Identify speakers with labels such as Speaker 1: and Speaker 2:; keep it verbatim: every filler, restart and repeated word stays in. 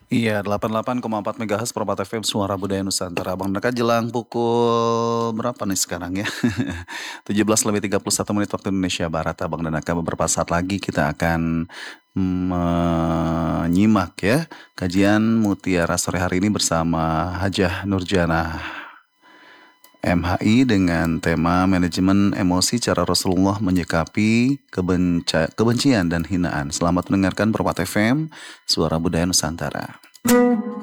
Speaker 1: Iya, delapan puluh delapan koma empat megahertz Permata F M Suara Budaya Nusantara. Bang, dekat jelang pukul berapa nih sekarang ya? tujuh belas lebih tiga puluh satu menit waktu Indonesia Barat, Abang, dan akan beberapa saat lagi kita akan menyimak ya kajian Mutiara sore hari ini bersama Hajah Nurjana M H I dengan tema manajemen emosi cara Rasulullah menyikapi kebenca- kebencian dan hinaan. Selamat mendengarkan Permata F M Suara Budaya Nusantara.